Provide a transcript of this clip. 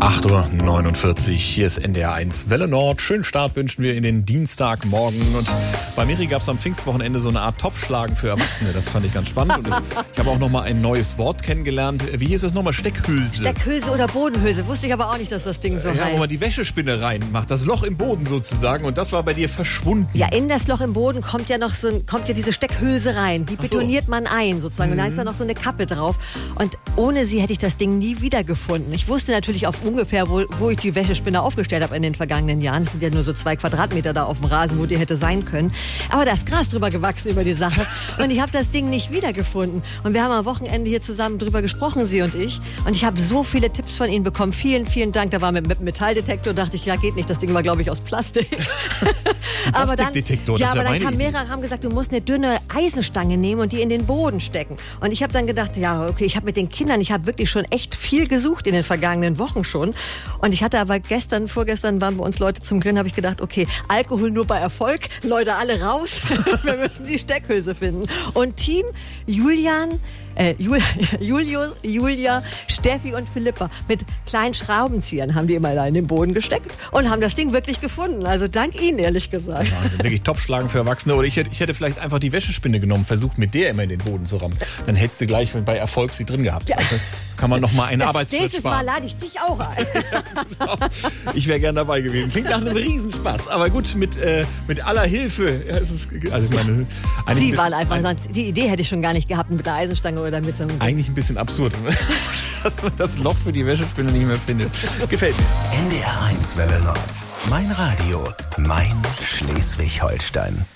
8:49 Uhr, hier ist NDR1 Welle Nord. Schönen Start wünschen wir in den Dienstagmorgen. Und bei Miri gab es am Pfingstwochenende so eine Art Topfschlagen für Erwachsene. Das fand ich ganz spannend. Und ich habe auch nochmal ein neues Wort kennengelernt. Wie hieß es nochmal? Steckhülse. Steckhülse oder Bodenhülse. Wusste ich aber auch nicht, dass das Ding so heißt. Ja, wo man die Wäschespinne reinmacht. Das Loch im Boden sozusagen. Und das war bei dir verschwunden. Ja, in das Loch im Boden kommt ja diese Steckhülse rein. Die betoniert man ein sozusagen. Und da ist da noch so eine Kappe drauf. Und ohne sie hätte ich das Ding nie wiedergefunden. Ich wusste natürlich auf ungefähr, wo ich die Wäschespinne aufgestellt habe in den vergangenen Jahren. Es sind ja nur so 2 Quadratmeter da auf dem Rasen, wo die hätte sein können. Aber da ist Gras drüber gewachsen über die Sache. Und ich habe das Ding nicht wiedergefunden. Und wir haben am Wochenende hier zusammen drüber gesprochen, sie und ich. Und ich habe so viele Tipps von Ihnen bekommen. Vielen, vielen Dank. Da war mit Metalldetektor, dachte ich, ja, geht nicht. Das Ding war, glaube ich, aus Plastik. Aber dann kamen mehrere, haben gesagt, du musst eine dünne Eisenstange nehmen und die in den Boden stecken. Und ich habe dann gedacht, ja, okay, ich habe mit den Kindern, ich habe wirklich schon echt viel gesucht in den vergangenen Wochen schon. Und ich hatte aber vorgestern waren bei uns Leute zum Grillen, habe ich gedacht, okay, Alkohol nur bei Erfolg, Leute alle raus, wir müssen die Steckhülse finden. Und Team Julius, Julia, Steffi und Philippa mit kleinen Schraubenzieher haben die immer da in den Boden gesteckt und haben das Ding wirklich gefunden. Also dank Ihnen, ehrlich gesagt. Wahnsinn, wirklich Topfschlagen für Erwachsene. Oder ich hätte vielleicht einfach die Wäschespinne genommen, versucht mit der immer in den Boden zu rammen. Dann hättest du gleich bei Erfolg sie drin gehabt. Ja. Also kann man noch mal einen Arbeitsschritt nächstes sparen. Mal lade ich dich auch ein. Ja, genau. Ich wäre gern dabei gewesen. Klingt nach einem Riesenspaß. Aber gut, mit aller Hilfe. Ja, Sie waren einfach, die Idee hätte ich schon gar nicht gehabt mit der Eisenstange oder mit so einem... Eigentlich ein bisschen absurd, dass man das Loch für die Wäschespinne nicht mehr findet. Gefällt mir. NDR1 Welle Nord. Mein Radio, mein Schleswig-Holstein.